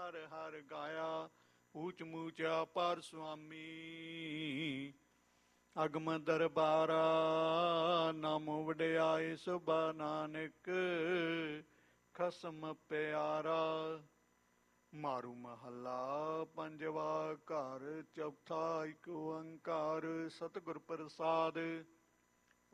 ਹਰ ਹਰ ਗਾਇਆ। ਊਚ ਮੂਚ ਅਪਾਰ ਸੁਆਮੀ ਅਗਮ ਦਰਬਾਰਾ। ਨਾਮ ਵਡਿਆਈ ਸੁਭਾ ਨਾਨਕ ਖਸਮ ਪਿਆਰਾ। ਮਾਰੂ ਮਹੱਲਾ ਪੰਜਵਾ। ਘਰ ਚੌਥਾ। ਇੱਕ ਓੰਕਾਰ ਸਤਿਗੁਰ ਪ੍ਰਸਾਦ।